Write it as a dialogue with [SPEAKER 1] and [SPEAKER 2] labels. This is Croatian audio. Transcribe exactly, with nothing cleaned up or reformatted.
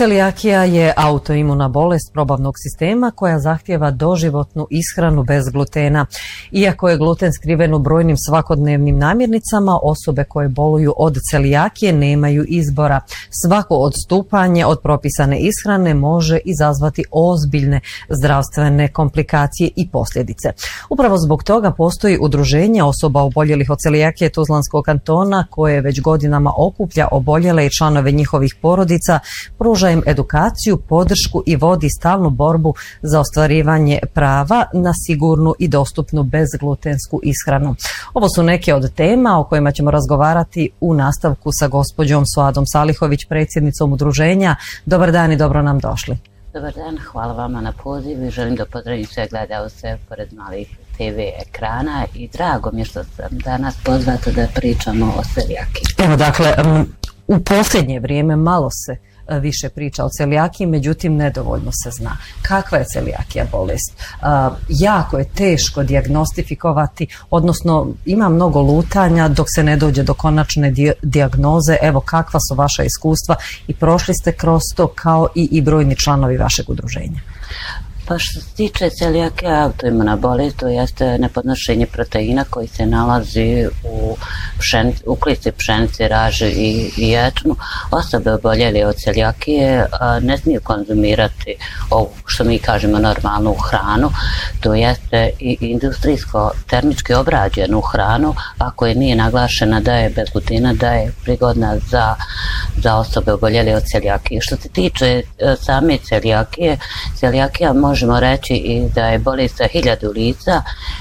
[SPEAKER 1] Celijakija je autoimuna bolest probavnog sistema koja zahtijeva doživotnu ishranu bez glutena. Iako je gluten skriven u brojnim svakodnevnim namirnicama, osobe koje boluju od celijakije nemaju izbora. Svako odstupanje od propisane ishrane može izazvati ozbiljne zdravstvene komplikacije i posljedice. Upravo zbog toga postoji udruženje osoba oboljelih od celijakije Tuzlanskog kantona koje već godinama okuplja oboljele i članove njihovih porodica, pruža im edukaciju, podršku i vodi stalnu borbu za ostvarivanje prava na sigurnu i dostupnu bezglutensku ishranu. Ovo su neke od tema o kojima ćemo razgovarati u nastavku sa gospođom Suadom Salihović, predsjednicom udruženja. Dobar dan i dobro nam došli.
[SPEAKER 2] Dobar dan, hvala vama na pozivu i želim da pozdravim sve gledalce pored malih te ve ekrana i drago mi je što sam danas pozvata da pričamo o celijakiji.
[SPEAKER 1] Evo, dakle, u posljednje vrijeme malo se više priča o celijakiji, međutim nedovoljno se zna. Kakva je celijakija bolest? Uh, jako je teško dijagnostifikovati, odnosno ima mnogo lutanja dok se ne dođe do konačne di- dijagnoze. Evo, kakva su vaša iskustva i prošli ste kroz to kao i, i brojni članovi vašeg udruženja?
[SPEAKER 2] Pa što se tiče celijakije, autoimuna bolest, to jeste nepodnošenje proteina koji se nalazi u, pšenici, u klici pšenice, raži i, i ječmu. Osobe oboljele od celijakije ne smiju konzumirati ovu, što mi kažemo, normalnu hranu, to jeste i industrijsko termički obrađenu hranu, ako je nije naglašena da je bez glutena, da je prigodna za, za osobe oboljele od celijakije. Što se tiče same celijakije, celijakija možemo reći i da je bolest sa hiljadu lica